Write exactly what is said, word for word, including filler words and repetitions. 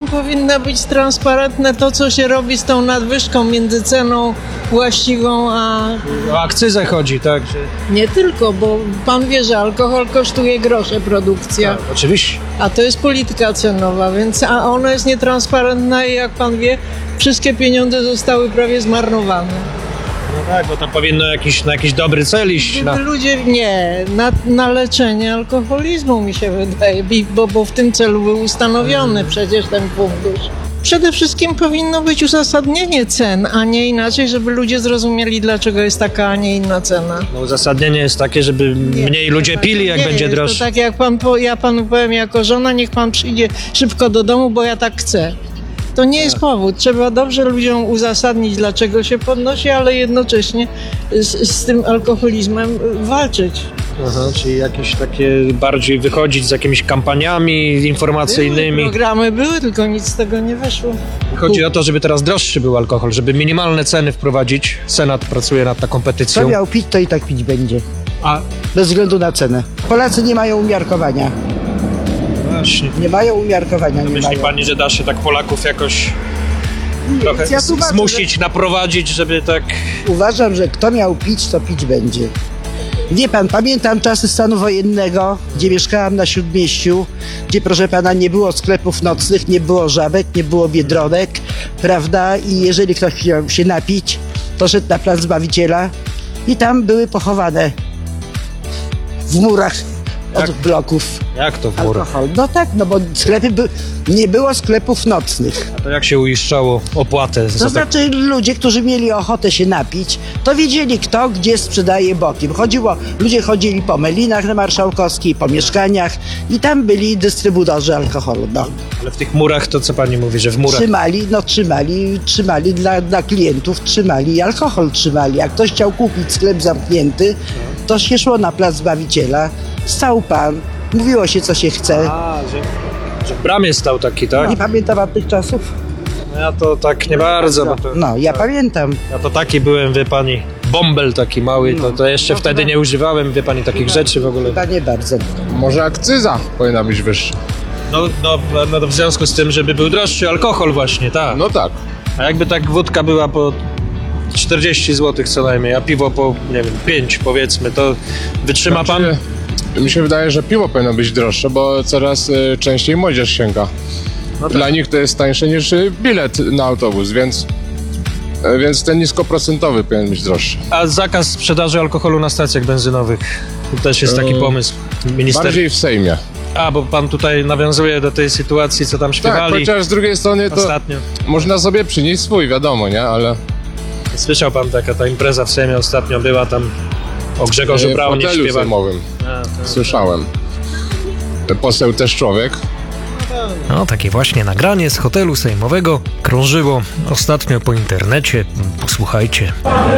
powinno być transparentne to, co się robi z tą nadwyżką między ceną właściwą a... O akcyzę chodzi, tak? Że... Nie tylko, bo pan wie, że alkohol kosztuje grosze produkcja, Tak, oczywiście. a to jest polityka cenowa, więc a ona jest nietransparentna i jak pan wie, wszystkie pieniądze zostały prawie zmarnowane. No tak, bo tam powinno jakiś, na jakiś dobry cel iść. Na... Ludzie, nie, na, na leczenie alkoholizmu mi się wydaje, bo, bo w tym celu był ustanowiony przecież ten fundusz. Przede wszystkim powinno być uzasadnienie cen, a nie inaczej, żeby ludzie zrozumieli, dlaczego jest taka, a nie inna cena. No, uzasadnienie jest takie, żeby Nie, mniej ludzie tak pili, jak nie będzie jest. droższe. To tak jak pan, po- ja panu powiem jako żona, niech pan przyjdzie szybko do domu, bo ja tak chcę. To nie jest powód. Trzeba dobrze ludziom uzasadnić, dlaczego się podnosi, ale jednocześnie z, z tym alkoholizmem walczyć. Aha, czyli jakieś takie bardziej wychodzić z jakimiś kampaniami Były informacyjnymi. programy były, tylko nic z tego nie wyszło. Chodzi o to, żeby teraz droższy był alkohol, żeby minimalne ceny wprowadzić. Senat pracuje nad taką Co petycją. miał pić, to i tak pić będzie. A Bez względu na cenę. Polacy nie mają umiarkowania. właśnie. Nie mają umiarkowania. Nie Myśli mają. pani, że da się tak Polaków jakoś trochę ja tu z- patrzę, zmusić, naprowadzić, żeby tak... Uważam, że kto miał pić, to pić będzie. Wie pan, pamiętam czasy stanu wojennego, gdzie mieszkałam na Śródmieściu, gdzie, proszę pana, nie było sklepów nocnych, nie było żabek, nie było biedronek, prawda? I jeżeli ktoś chciał się napić, to szedł na plac Zbawiciela i tam były pochowane w murach od Jak? bloków Jak to w murach? alkohol. No tak, no bo sklepy by... nie było sklepów nocnych. To jak się uiszczało opłatę? To za tak... znaczy ludzie, którzy mieli ochotę się napić, to wiedzieli kto, gdzie sprzedaje bokiem. Chodziło, ludzie chodzili po Melinach na Marszałkowskiej, po mieszkaniach i tam byli dystrybutorzy alkoholu. No. Ale w tych murach to co pani mówi, że w murach? Trzymali, no trzymali, trzymali dla, dla klientów, trzymali alkohol, trzymali. Jak ktoś chciał kupić sklep zamknięty, to się szło na plac Zbawiciela, stał pan, mówiło się co się chce. A, że, że w bramie stał taki, tak? Nie pamiętam od tych czasów? No ja to tak nie bardzo, bo to... No, ja pamiętam. Ja to taki byłem, wie pani, bąbel taki mały, to, to jeszcze No, wtedy chyba- nie używałem, wie pani, takich rzeczy w ogóle. Chyba nie bardzo. Może akcyza powinna być wyższa. No, no, no w związku z tym, żeby był droższy alkohol właśnie, tak. No tak. A jakby tak wódka była po czterdzieści złotych co najmniej, a piwo po, nie wiem, pięć powiedzmy, to wytrzyma pan? Znaczy, mi się wydaje, że piwo powinno być droższe, bo coraz y, częściej młodzież sięga. No tak. Dla nich to jest tańsze niż y, bilet na autobus, więc, y, więc ten niskoprocentowy powinien być droższy. A zakaz sprzedaży alkoholu na stacjach benzynowych? To też jest taki Eee, pomysł. Minister... Bardziej w Sejmie. A, bo pan tutaj nawiązuje do tej sytuacji, co tam Tak, śpiewali chociaż z drugiej strony to ostatnio. można sobie przynieść swój, wiadomo, nie? Ale Słyszał pan, taka ta impreza w Sejmie ostatnio była tam o Grzegorzu y, w Braunie hotelu śpiewali. sejmowym A, to... słyszałem. Poseł też człowiek. No, takie właśnie nagranie z hotelu sejmowego krążyło ostatnio po internecie. Posłuchajcie.